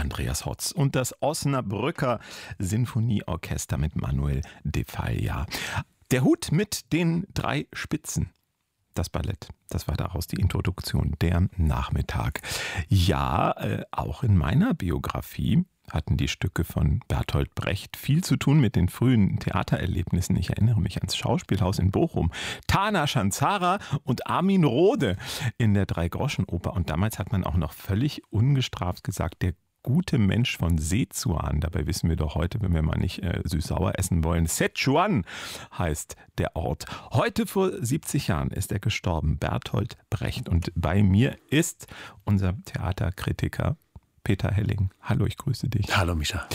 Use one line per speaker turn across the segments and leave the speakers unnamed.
Andreas Hotz und das Osnabrücker Sinfonieorchester mit Manuel de Falla. Der Hut mit den 3 Spitzen. Das Ballett, das war daraus die Introduktion, der Nachmittag. Ja, auch in meiner Biografie hatten die Stücke von Bertolt Brecht viel zu tun mit den frühen Theatererlebnissen. Ich erinnere mich ans Schauspielhaus in Bochum, Tana Schanzara und Armin Rohde in der Dreigroschenoper. Und damals hat man auch noch völlig ungestraft gesagt, der gute Mensch von Sichuan. Dabei wissen wir doch heute, wenn wir mal nicht süß-sauer essen wollen, Sichuan heißt der Ort. Heute vor 70 Jahren ist er gestorben, Bertolt Brecht. Und bei mir ist unser Theaterkritiker Peter Helling. Hallo, ich grüße dich.
Hallo, Mischa.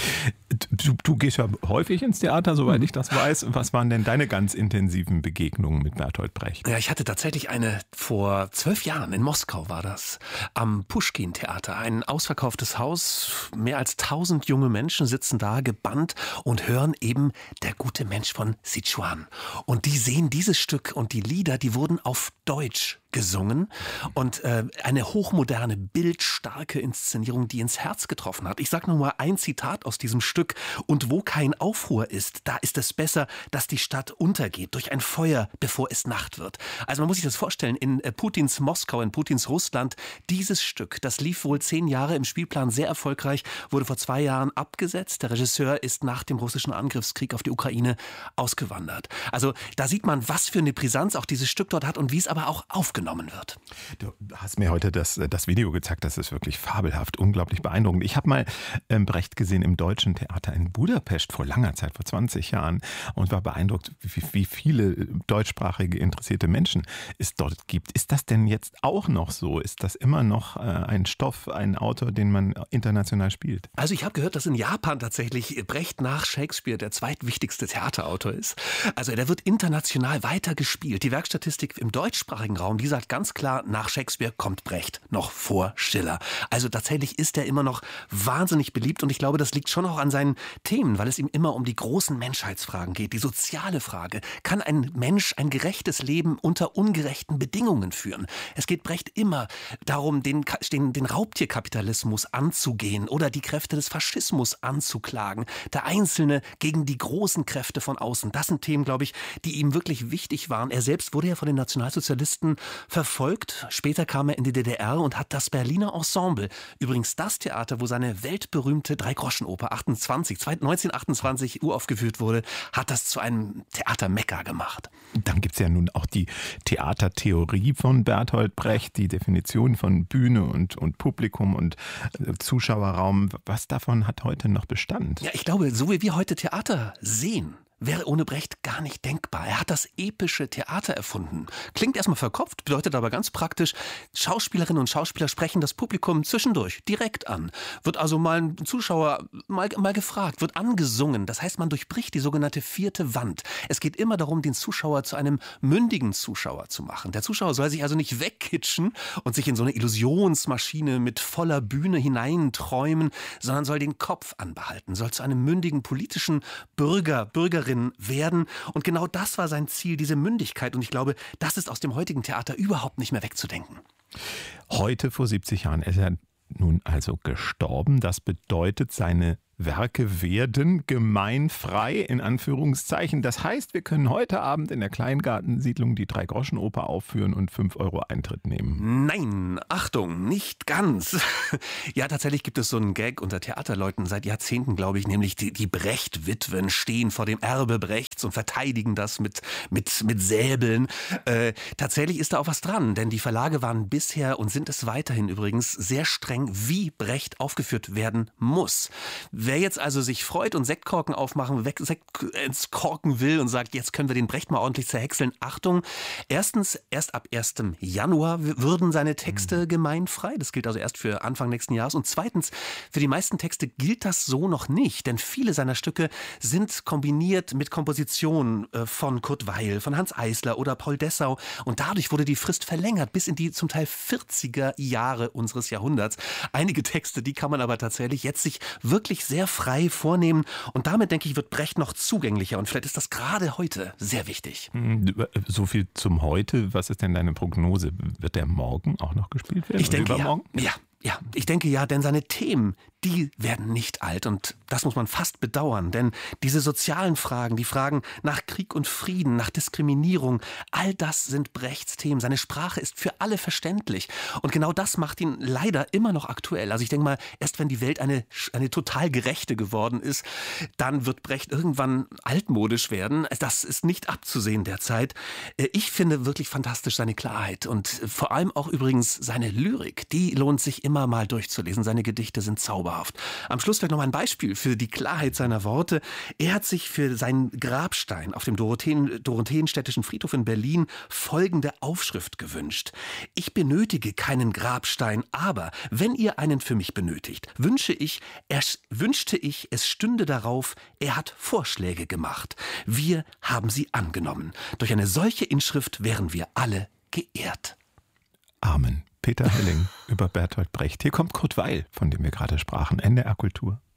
Du gehst ja häufig ins Theater, soweit ich das weiß. Was waren denn deine ganz intensiven Begegnungen mit Bertolt Brecht?
Ja, ich hatte tatsächlich eine vor 12 Jahren, in Moskau war das, am Puschkin-Theater. Ein ausverkauftes Haus, mehr als 1000 junge Menschen sitzen da gebannt und hören eben Der gute Mensch von Sichuan. Und die sehen dieses Stück und die Lieder, die wurden auf Deutsch gesungen und eine hochmoderne, bildstarke Inszenierung, die ins Herz getroffen hat. Ich sage nur mal ein Zitat aus diesem Stück. Und wo kein Aufruhr ist, da ist es besser, dass die Stadt untergeht durch ein Feuer, bevor es Nacht wird. Also man muss sich das vorstellen, in Putins Moskau, in Putins Russland, dieses Stück, das lief wohl 10 Jahre im Spielplan sehr erfolgreich, wurde vor 2 Jahren abgesetzt. Der Regisseur ist nach dem russischen Angriffskrieg auf die Ukraine ausgewandert. Also da sieht man, was für eine Brisanz auch dieses Stück dort hat und wie es aber auch aufgenommen wird.
Du hast mir heute das Video gezeigt, das ist wirklich fabelhaft, unglaublich beeindruckend. Ich habe mal Brecht gesehen im Deutschen Theater in Budapest vor langer Zeit, vor 20 Jahren und war beeindruckt, wie viele deutschsprachige interessierte Menschen es dort gibt. Ist das denn jetzt auch noch so? Ist das immer noch ein Stoff, ein Autor, den man international spielt?
Also ich habe gehört, dass in Japan tatsächlich Brecht nach Shakespeare der zweitwichtigste Theaterautor ist. Also der wird international weiter gespielt. Die Werkstatistik im deutschsprachigen Raum, die sagt ganz klar, nach Shakespeare kommt Brecht noch vor Schiller. Also tatsächlich ist er immer noch wahnsinnig beliebt und ich glaube, das liegt schon auch an seinen Themen, weil es ihm immer um die großen Menschheitsfragen geht. Die soziale Frage. Kann ein Mensch ein gerechtes Leben unter ungerechten Bedingungen führen? Es geht Brecht immer darum, den Raubtierkapitalismus anzugehen oder die Kräfte des Faschismus anzuklagen. Der Einzelne gegen die großen Kräfte von außen. Das sind Themen, glaube ich, die ihm wirklich wichtig waren. Er selbst wurde ja von den Nationalsozialisten verfolgt. Später kam er in die DDR und hat das Berliner Ensemble, übrigens das Theater, wo seine weltberühmte Dreigroschenoper 1928 uraufgeführt wurde, hat das zu einem Theatermekka gemacht.
Dann gibt es ja nun auch die Theatertheorie von Bertolt Brecht, die Definition von Bühne und Publikum und Zuschauerraum. Was davon hat heute noch Bestand?
Ja, ich glaube, so wie wir heute Theater sehen, wäre ohne Brecht gar nicht denkbar. Er hat das epische Theater erfunden. Klingt erstmal verkopft, bedeutet aber ganz praktisch, Schauspielerinnen und Schauspieler sprechen das Publikum zwischendurch direkt an. Wird also mal ein Zuschauer mal gefragt, wird angesungen. Das heißt, man durchbricht die sogenannte 4. Wand. Es geht immer darum, den Zuschauer zu einem mündigen Zuschauer zu machen. Der Zuschauer soll sich also nicht wegkitschen und sich in so eine Illusionsmaschine mit voller Bühne hineinträumen, sondern soll den Kopf anbehalten, soll zu einem mündigen politischen Bürgerin werden. Und genau das war sein Ziel, diese Mündigkeit. Und ich glaube, das ist aus dem heutigen Theater überhaupt nicht mehr wegzudenken.
Heute vor 70 Jahren ist er nun also gestorben. Das bedeutet, seine Werke werden gemeinfrei, in Anführungszeichen. Das heißt, wir können heute Abend in der Kleingartensiedlung die Dreigroschenoper aufführen und 5 € Eintritt nehmen.
Nein, Achtung, nicht ganz. Ja, tatsächlich gibt es so einen Gag unter Theaterleuten seit Jahrzehnten, glaube ich, nämlich die Brecht-Witwen stehen vor dem Erbe Brechts und verteidigen das mit Säbeln. Tatsächlich ist da auch was dran, denn die Verlage waren bisher und sind es weiterhin übrigens sehr streng, wie Brecht aufgeführt werden muss. Wer jetzt also sich freut und Sektkorken aufmachen, Sekt ins Korken will und sagt, jetzt können wir den Brecht mal ordentlich zerhäckseln. Achtung, erstens, erst ab 1. Januar würden seine Texte gemeinfrei. Das gilt also erst für Anfang nächsten Jahres. Und zweitens, für die meisten Texte gilt das so noch nicht. Denn viele seiner Stücke sind kombiniert mit Kompositionen von Kurt Weill, von Hans Eisler oder Paul Dessau. Und dadurch wurde die Frist verlängert bis in die zum Teil 40er Jahre unseres Jahrhunderts. Einige Texte, die kann man aber tatsächlich jetzt sich wirklich sehr frei vornehmen. Und damit, denke ich, wird Brecht noch zugänglicher. Und vielleicht ist das gerade heute sehr wichtig.
So viel zum Heute. Was ist denn deine Prognose? Wird der morgen auch noch gespielt werden?
Ich denke, ja. Ja, ich denke ja, denn seine Themen, die werden nicht alt. Und das muss man fast bedauern, denn diese sozialen Fragen, die Fragen nach Krieg und Frieden, nach Diskriminierung, all das sind Brechts Themen. Seine Sprache ist für alle verständlich. Und genau das macht ihn leider immer noch aktuell. Also ich denke mal, erst wenn die Welt eine total gerechte geworden ist, dann wird Brecht irgendwann altmodisch werden. Das ist nicht abzusehen derzeit. Ich finde wirklich fantastisch seine Klarheit und vor allem auch übrigens seine Lyrik. Die lohnt sich immer mal durchzulesen. Seine Gedichte sind zauberhaft. Am Schluss vielleicht noch mal ein Beispiel für die Klarheit seiner Worte. Er hat sich für seinen Grabstein auf dem Dorotheenstädtischen Friedhof in Berlin folgende Aufschrift gewünscht: Ich benötige keinen Grabstein, aber wenn ihr einen für mich benötigt, wünschte ich, es stünde darauf, er hat Vorschläge gemacht. Wir haben sie angenommen. Durch eine solche Inschrift wären wir alle geehrt.
Amen. Peter Helling über Bertolt Brecht. Hier kommt Kurt Weil, von dem wir gerade sprachen. NDR Kultur.